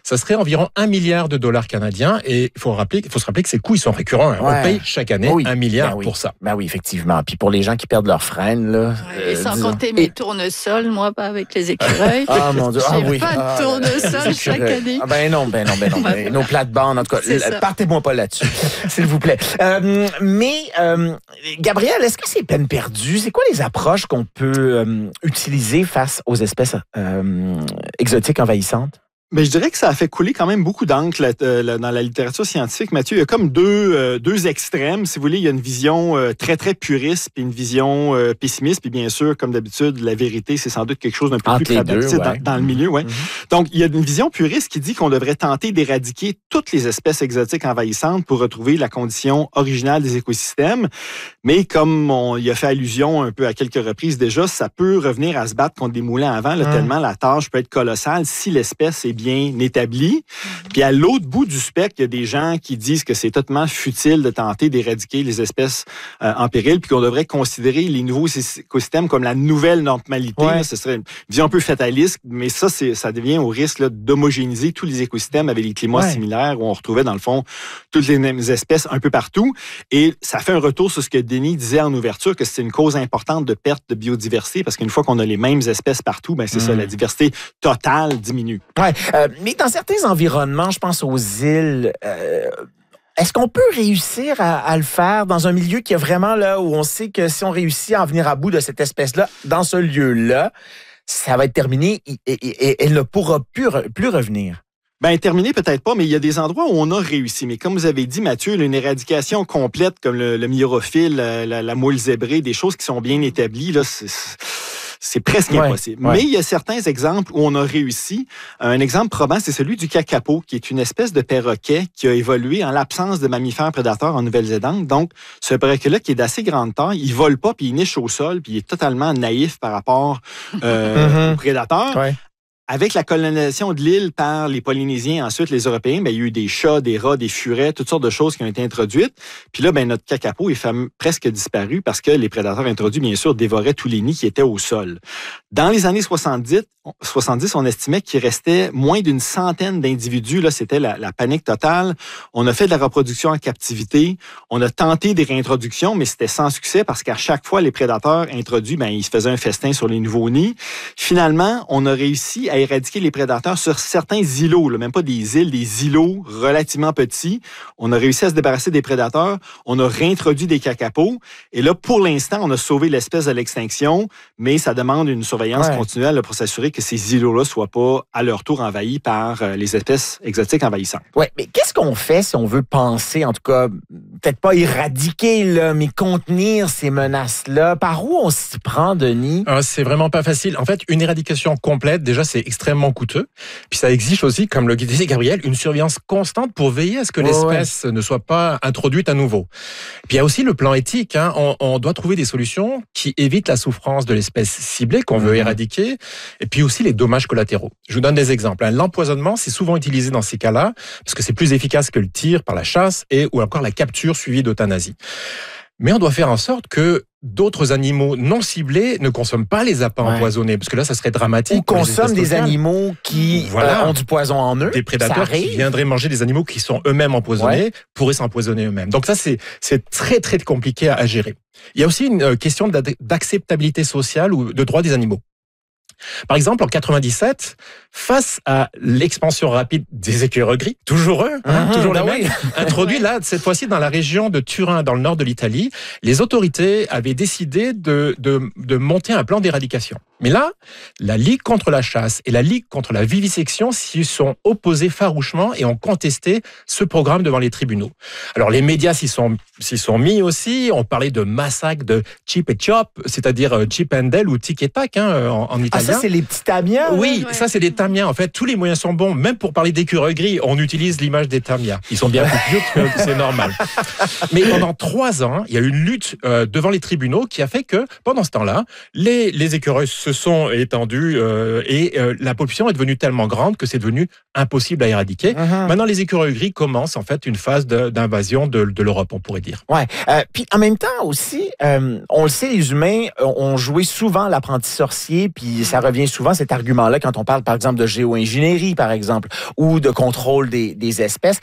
ça serait environ 1 milliard de dollars canadiens. Et il faut se rappeler que ces coûts, ils sont récurrents. Hein. On paye chaque année 1 milliard pour ça. Ben oui, effectivement. Puis pour les gens qui perdent leurs frênes, là. Et sans compter mes tournesols, moi, pas avec les écureuils. Ah, mon Dieu. J'ai pas de tournesol chaque année. Ben non. Nos plates-bandes, en tout cas. Partez-moi pas là-dessus, s'il vous plaît. Gabriel, est-ce que c'est peine perdue? C'est quoi les approches qu'on peut utiliser face aux espèces exotiques envahissantes? Mais je dirais que ça a fait couler quand même beaucoup d'encre dans la littérature scientifique, Mathieu. Il y a comme deux extrêmes. Si vous voulez, il y a une vision très, très puriste, puis une vision pessimiste. Puis bien sûr, comme d'habitude, la vérité, c'est sans doute quelque chose d'un peu plus prédactique dans le milieu. Ouais. Mm-hmm. Donc, il y a une vision puriste qui dit qu'on devrait tenter d'éradiquer toutes les espèces exotiques envahissantes pour retrouver la condition originale des écosystèmes. Mais comme il a fait allusion un peu à quelques reprises déjà, ça peut revenir à se battre contre des moulins à vent, tellement la tâche peut être colossale si l'espèce est bien établi. Puis à l'autre bout du spectre, il y a des gens qui disent que c'est totalement futile de tenter d'éradiquer les espèces en péril, puis qu'on devrait considérer les nouveaux écosystèmes comme la nouvelle normalité. Ouais. Là, ce serait une vision un peu fataliste, mais ça devient au risque d'homogénéiser tous les écosystèmes avec les climats similaires où on retrouvait dans le fond toutes les mêmes espèces un peu partout. Et ça fait un retour sur ce que Denis disait en ouverture, que c'est une cause importante de perte de biodiversité, parce qu'une fois qu'on a les mêmes espèces partout, ben c'est ça, la diversité totale diminue. Ouais. Mais dans certains environnements, je pense aux îles, est-ce qu'on peut réussir à le faire dans un milieu qui est vraiment là où on sait que si on réussit à en venir à bout de cette espèce-là, dans ce lieu-là, ça va être terminé et elle ne pourra plus revenir? Bien, terminé peut-être pas, mais il y a des endroits où on a réussi. Mais comme vous avez dit, Mathieu, une éradication complète comme le myrophile, la moule zébrée, des choses qui sont bien établies, là, c'est presque impossible. Ouais. Mais il y a certains exemples où on a réussi. Un exemple probant, c'est celui du kakapo, qui est une espèce de perroquet qui a évolué en l'absence de mammifères prédateurs en Nouvelle-Zélande. Donc, ce perroquet-là, qui est d'assez grande taille, il vole pas, puis il niche au sol, puis il est totalement naïf par rapport aux prédateurs. Ouais. Avec la colonisation de l'île par les Polynésiens, ensuite les Européens, il y a eu des chats, des rats, des furets, toutes sortes de choses qui ont été introduites. Puis là, notre kakapo est presque disparu parce que les prédateurs introduits, bien sûr, dévoraient tous les nids qui étaient au sol. Dans les années 70, on estimait qu'il restait moins d'une centaine d'individus. Là, c'était la panique totale. On a fait de la reproduction en captivité. On a tenté des réintroductions, mais c'était sans succès parce qu'à chaque fois, les prédateurs introduits, ils se faisaient un festin sur les nouveaux nids. Finalement, on a réussi à éradiquer les prédateurs sur certains îlots, là, même pas des îles, des îlots relativement petits. On a réussi à se débarrasser des prédateurs. On a réintroduit des kakapos. Et là, pour l'instant, on a sauvé l'espèce de l'extinction, mais ça demande une surveillance continuelle là, pour s'assurer que ces îlots-là ne soient pas à leur tour envahis par les espèces exotiques envahissantes. Oui, mais qu'est-ce qu'on fait si on veut penser, en tout cas, peut-être pas éradiquer, là, mais contenir ces menaces-là? Par où on s'y prend, Denis? C'est vraiment pas facile. En fait, une éradication complète, déjà, c'est extrêmement coûteux. Puis ça exige aussi, comme le disait Gabriel, une surveillance constante pour veiller à ce que l'espèce ne soit pas introduite à nouveau. Puis il y a aussi le plan éthique. Hein. On doit trouver des solutions qui évitent la souffrance de l'espèce ciblée qu'on veut éradiquer, et puis aussi les dommages collatéraux. Je vous donne des exemples. L'empoisonnement, c'est souvent utilisé dans ces cas-là, parce que c'est plus efficace que le tir par la chasse ou encore la capture suivie d'euthanasie. Mais on doit faire en sorte que d'autres animaux non ciblés ne consomment pas les appâts empoisonnés, parce que là, ça serait dramatique. Ou consomment des animaux qui ont du poison en eux. Des prédateurs qui viendraient manger des animaux qui sont eux-mêmes empoisonnés, pourraient s'empoisonner eux-mêmes. Donc ça, c'est très, très compliqué à gérer. Il y a aussi une question d'acceptabilité sociale ou de droit des animaux. Par exemple, en 97, face à l'expansion rapide des écureuils gris, toujours eux, toujours les mêmes, introduits là, cette fois-ci dans la région de Turin, dans le nord de l'Italie, les autorités avaient décidé de monter un plan d'éradication. Mais là, la Ligue contre la chasse et la Ligue contre la vivisection s'y sont opposés farouchement et ont contesté ce programme devant les tribunaux. Alors les médias s'y sont mis aussi, on parlait de massacre de chip et chop, c'est-à-dire chip and dale ou tic et tac en italien. Ah, ça c'est les petits tamias? Oui, ça c'est des tamias. En fait, tous les moyens sont bons. Même pour parler d'écureuils gris, on utilise l'image des tamias. Ils sont bien plus vieux, c'est normal. Mais pendant 3 ans, il y a eu une lutte devant les tribunaux qui a fait que, pendant ce temps-là, les écureuils se sont étendus et la population est devenue tellement grande que c'est devenu impossible à éradiquer. Maintenant, les écureuils gris commencent en fait une phase d'invasion de l'Europe, on pourrait dire. Ouais. Puis en même temps aussi, on le sait, les humains ont joué souvent l'apprenti sorcier, puis ça revient souvent, cet argument-là, quand on parle, par exemple, de géo-ingénierie, par exemple, ou de contrôle des espèces.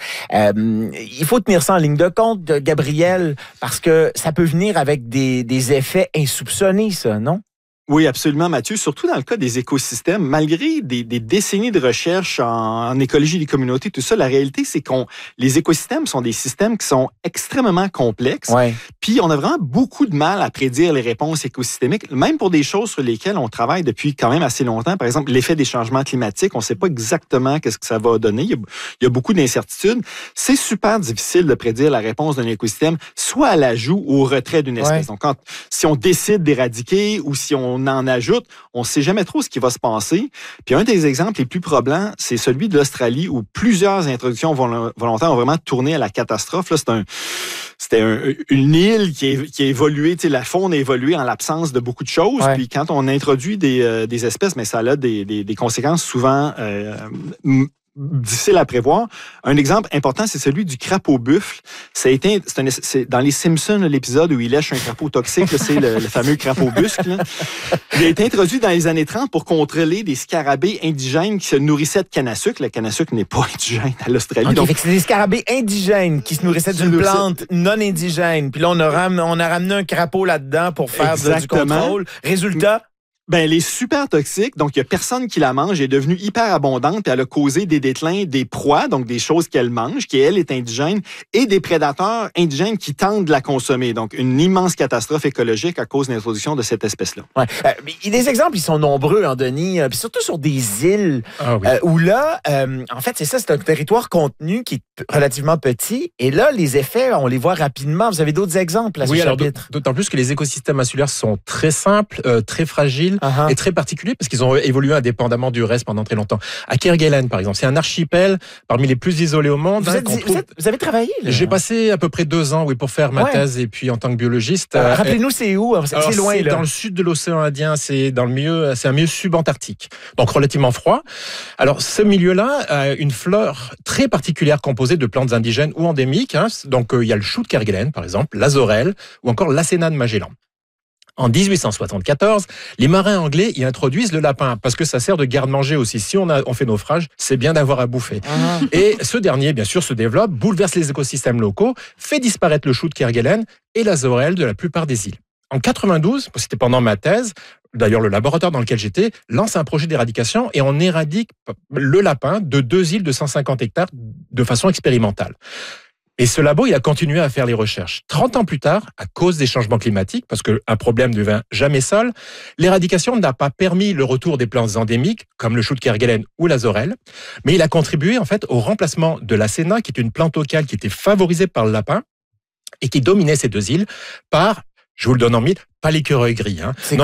Il faut tenir ça en ligne de compte, Gabriel, parce que ça peut venir avec des effets insoupçonnés, ça, non? Oui, absolument, Mathieu. Surtout dans le cas des écosystèmes, malgré des décennies de recherche en écologie des communautés, tout ça, la réalité, c'est que les écosystèmes sont des systèmes qui sont extrêmement complexes. Ouais. Puis, on a vraiment beaucoup de mal à prédire les réponses écosystémiques, même pour des choses sur lesquelles on travaille depuis quand même assez longtemps. Par exemple, l'effet des changements climatiques, on ne sait pas exactement qu'est-ce que ça va donner. Il y a beaucoup d'incertitudes. C'est super difficile de prédire la réponse d'un écosystème, soit à l'ajout ou au retrait d'une espèce. Ouais. Donc, si on décide d'éradiquer ou si on en ajoute, on ne sait jamais trop ce qui va se passer. Puis un des exemples les plus probants, c'est celui de l'Australie où plusieurs introductions volontaires ont vraiment tourné à la catastrophe. Là, c'était une île qui a évolué, la faune a évolué en l'absence de beaucoup de choses. Ouais. Puis quand on introduit des espèces, mais ça a des conséquences souvent difficile à prévoir. Un exemple important, c'est celui du crapaud buffle. C'est dans les Simpsons, l'épisode où il lèche un crapaud toxique, c'est le fameux crapaud busque. Là. Il a été introduit dans les années 30 pour contrôler des scarabées indigènes qui se nourrissaient de canne à sucre. Le canne à sucre n'est pas indigène à l'Australie. Okay, donc, c'est des scarabées indigènes qui se nourrissaient d'une plante non indigène. Puis là, on a ramené un crapaud là-dedans pour faire du contrôle. Résultat... Ben, elle est super toxique, donc il n'y a personne qui la mange. Elle est devenue hyper abondante, puis elle a causé des déclins des proies, donc des choses qu'elle mange, qui, elle, est indigène, et des prédateurs indigènes qui tentent de la consommer. Donc, une immense catastrophe écologique à cause de l'introduction de cette espèce-là. Ouais. Les exemples, ils sont nombreux, hein, Denis, puis surtout sur des îles oui. où là, en fait, c'est un territoire contenu qui est relativement petit, et là, les effets, on les voit rapidement. Vous avez d'autres exemples à ce chapitre? D'autant plus que les écosystèmes insulaires sont très simples, très fragiles, et très particuliers parce qu'ils ont évolué indépendamment du reste pendant très longtemps. À Kerguelen, par exemple, c'est un archipel parmi les plus isolés au monde. Vous avez travaillé là? J'ai passé à peu près 2 ans, pour faire ma thèse et puis en tant que biologiste. Rappelez-nous, c'est où? C'est loin, c'est là. dans le sud de l'océan Indien, c'est un milieu subantarctique, donc relativement froid. Alors, ce milieu-là a une flore très particulière composée de plantes indigènes ou endémiques. Donc, il y a le chou de Kerguelen, par exemple, l'azorelle ou encore l'Acéna de Magellan. En 1874, les marins anglais y introduisent le lapin parce que ça sert de garde-manger aussi. Si on fait naufrage, c'est bien d'avoir à bouffer. Et ce dernier, bien sûr, se développe, bouleverse les écosystèmes locaux, fait disparaître le chou de Kerguelen et l'azorelle de la plupart des îles. En 92, c'était pendant ma thèse, d'ailleurs le laboratoire dans lequel j'étais, lance un projet d'éradication et on éradique le lapin de 2 îles de 150 hectares de façon expérimentale. Et ce labo, il a continué à faire les recherches. 30 ans plus tard, à cause des changements climatiques, parce qu'un problème ne devient jamais seul, l'éradication n'a pas permis le retour des plantes endémiques, comme le chou de Kerguelen ou l'azorelle, mais il a contribué en fait au remplacement de l'Acéna, qui est une plante locale qui était favorisée par le lapin et qui dominait ces 2 îles, par, je vous le donne en mille, pas l'écureuil gris, mais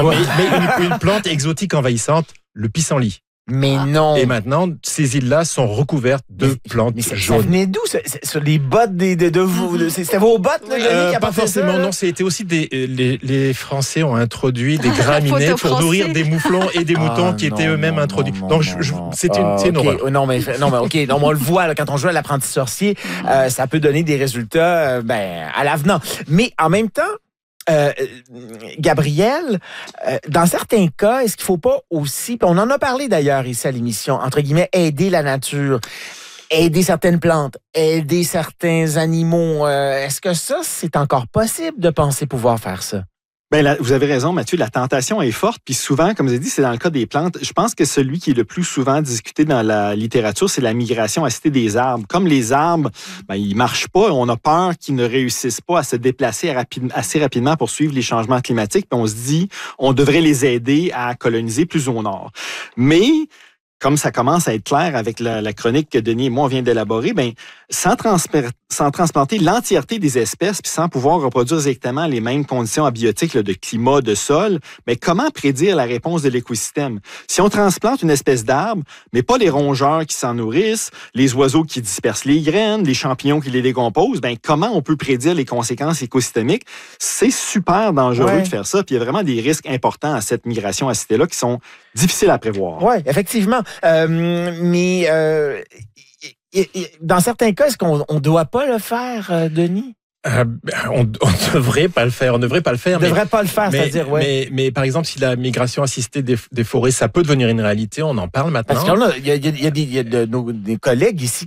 une plante exotique envahissante, le pissenlit. Mais non. Et maintenant, ces îles-là sont recouvertes de plantes jaunes. Ça venait d'où? Sur les bottes de vous? C'était vos bottes, là, Denis, qui a pas forcément, ça, non. C'était aussi les Français ont introduit des graminées pour nourrir des mouflons et des moutons qui étaient eux-mêmes introduits. Donc, c'est une horreur. Non, mais OK. Non, mais on le voit, là, quand on joue à l'apprenti sorcier, ça peut donner des résultats, à l'avenant. Mais en même temps, Gabriel, dans certains cas, est-ce qu'il ne faut pas aussi, puis on en a parlé d'ailleurs ici à l'émission, entre guillemets, aider la nature, aider certaines plantes, aider certains animaux? Est-ce que ça, c'est encore possible de penser pouvoir faire ça? Ben vous avez raison, Mathieu, la tentation est forte, puis souvent, comme vous avez dit, c'est dans le cas des plantes. Je pense que celui qui est le plus souvent discuté dans la littérature, c'est la migration assistée des arbres. Comme les arbres, ils marchent pas, on a peur qu'ils ne réussissent pas à se déplacer assez rapidement pour suivre les changements climatiques, puis on se dit, on devrait les aider à coloniser plus au nord. Mais comme ça commence à être clair avec la chronique que Denis et moi on vient d'élaborer, sans transplanter l'entièreté des espèces puis sans pouvoir reproduire exactement les mêmes conditions abiotiques de climat, de sol, comment prédire la réponse de l'écosystème? Si on transplante une espèce d'arbre, mais pas les rongeurs qui s'en nourrissent, les oiseaux qui dispersent les graines, les champignons qui les décomposent, comment on peut prédire les conséquences écosystémiques? C'est super dangereux de faire ça, puis il y a vraiment des risques importants à cette migration assistée-là qui sont difficiles à prévoir. Oui, effectivement. Mais dans certains cas, est-ce qu'on ne doit pas le faire, Denis? On ne devrait pas le faire. On ne devrait pas le faire. On ne devrait pas le faire, c'est-à-dire, ouais. Mais par exemple, si la migration assistée des forêts, ça peut devenir une réalité, on en parle maintenant. Parce qu'il y a des collègues ici